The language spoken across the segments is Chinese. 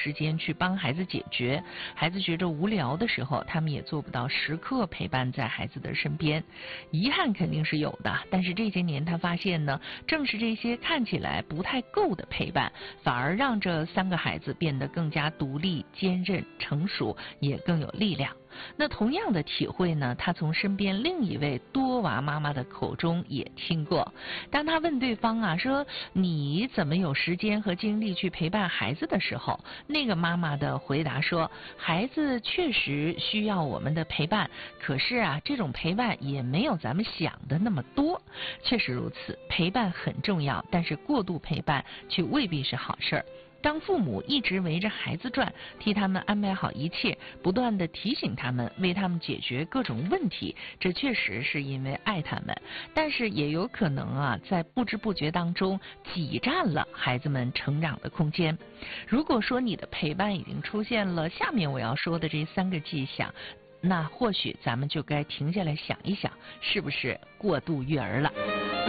时间去帮孩子解决。孩子觉着无聊的时候，他们也做不到时刻陪伴在孩子的身边。遗憾肯定是有的，但是这些年他发现呢，正是这些看起来不太够的陪伴，反而让这3个孩子变得更加独立、坚韧、成熟，也更有力量。那同样的体会呢，他从身边另一位多娃妈妈的口中也听过。当他问对方啊说你怎么有时间和精力去陪伴孩子的时候，那个妈妈的回答说，孩子确实需要我们的陪伴，可是啊这种陪伴也没有咱们想的那么多。确实如此，陪伴很重要，但是过度陪伴却未必是好事儿。当父母一直围着孩子转，替他们安排好一切，不断地提醒他们，为他们解决各种问题，这确实是因为爱他们，但是也有可能啊，在不知不觉当中挤占了孩子们成长的空间。如果说你的陪伴已经出现了下面我要说的这3个迹象，那或许咱们就该停下来想一想，是不是过度育儿了。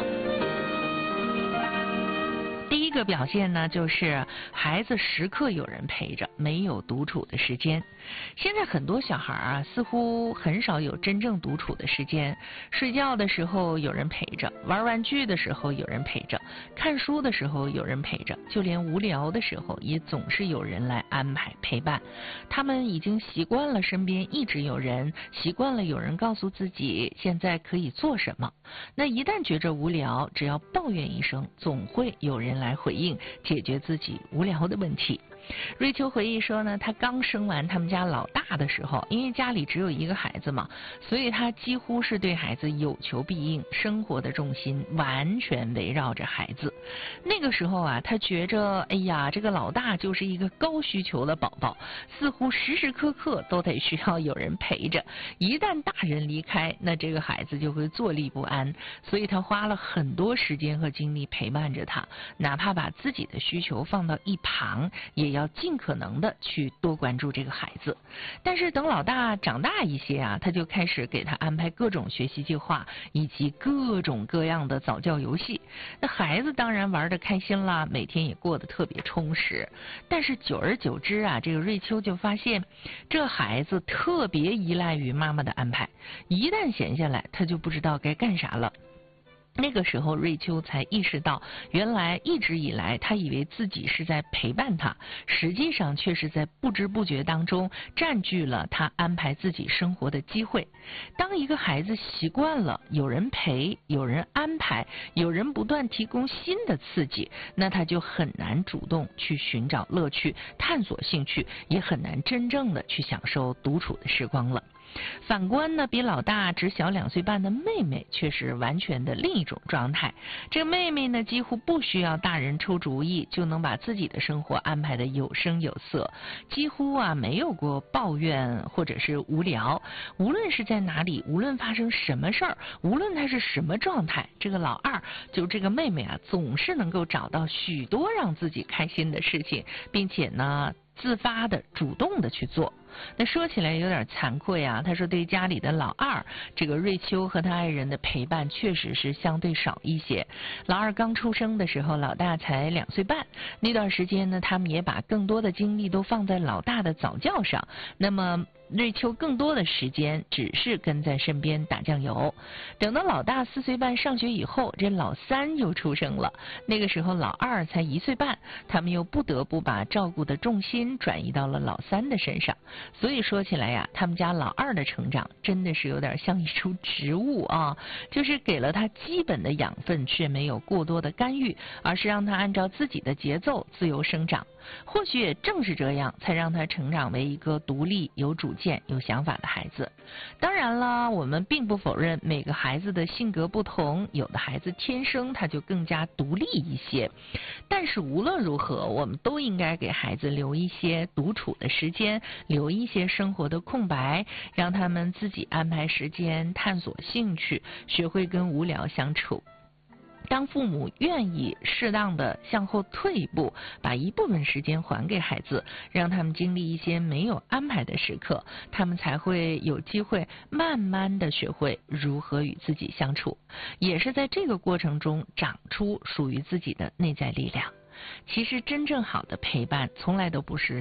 第一个表现呢，就是孩子时刻有人陪着，没有独处的时间。现在很多小孩啊，似乎很少有真正独处的时间。睡觉的时候有人陪着，玩玩具的时候有人陪着，看书的时候有人陪着，就连无聊的时候也总是有人来安排陪伴。他们已经习惯了身边一直有人，习惯了有人告诉自己现在可以做什么。那一旦觉着无聊，只要抱怨一声，总会有人来回应，解决自己无聊的问题。瑞秋回忆说呢，她刚生完他们家老大的时候，因为家里只有一个孩子嘛，所以她几乎是对孩子有求必应，生活的重心完全围绕着孩子。那个时候啊，她觉着哎呀，这个老大就是一个高需求的宝宝，似乎时时刻刻都得需要有人陪着，一旦大人离开，那这个孩子就会坐立不安，所以她花了很多时间和精力陪伴着他，哪怕把自己的需求放到一旁，也要尽可能的去多关注这个孩子。但是等老大长大一些啊，他就开始给他安排各种学习计划，以及各种各样的早教游戏。那孩子当然玩得开心啦，每天也过得特别充实。但是久而久之啊，这个瑞秋就发现，这孩子特别依赖于妈妈的安排，一旦闲下来，他就不知道该干啥了。那个时候瑞秋才意识到，原来一直以来他以为自己是在陪伴他，实际上却是在不知不觉当中占据了他安排自己生活的机会。当一个孩子习惯了有人陪，有人安排，有人不断提供新的刺激，那他就很难主动去寻找乐趣，探索兴趣，也很难真正的去享受独处的时光了。反观呢，比老大只小2岁半的妹妹却是完全的另一种状态。这妹妹呢，几乎不需要大人抽主意，就能把自己的生活安排得有声有色，几乎啊没有过抱怨或者是无聊。无论是在哪里，无论发生什么事儿，无论她是什么状态，这个老二就这个妹妹啊，总是能够找到许多让自己开心的事情，并且呢自发的主动的去做。那说起来有点惭愧啊，他说对家里的老二这个瑞秋和他爱人的陪伴确实是相对少一些。老二刚出生的时候，老大才2岁半，那段时间呢，他们也把更多的精力都放在老大的早教上，那么瑞秋更多的时间只是跟在身边打酱油。等到老大4岁半上学以后，这老三又出生了，那个时候老二才1岁半，他们又不得不把照顾的重心转移到了老三的身上。所以说起来呀，他们家老二的成长真的是有点像一株植物啊，就是给了他基本的养分，却没有过多的干预，而是让他按照自己的节奏自由生长。或许也正是这样，才让他成长为一个独立、有主见、有想法的孩子。当然了，我们并不否认每个孩子的性格不同，有的孩子天生他就更加独立一些。但是无论如何，我们都应该给孩子留一些独处的时间，留一些生活的空白，让他们自己安排时间，探索兴趣，学会跟无聊相处。当父母愿意适当的向后退一步，把一部分时间还给孩子，让他们经历一些没有安排的时刻，他们才会有机会慢慢的学会如何与自己相处，也是在这个过程中长出属于自己的内在力量。其实真正好的陪伴从来都不是